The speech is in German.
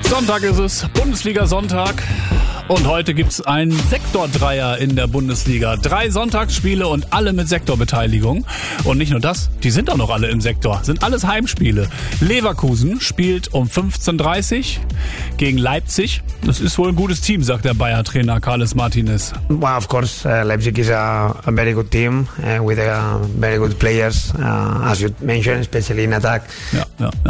Sonntag ist es, Bundesliga-Sonntag. Und heute gibt's einen Sektordreier in der Bundesliga. 3 Sonntagsspiele und alle mit Sektorbeteiligung. Und nicht nur das, die sind auch noch alle im Sektor. Sind alles Heimspiele. Leverkusen spielt um 15:30 Uhr gegen Leipzig. Das ist wohl ein gutes Team, sagt der Bayer-Trainer Carles Martinez. Well, of course, Leipzig is a very good team with very good players, as you mentioned, especially in attack. Ja.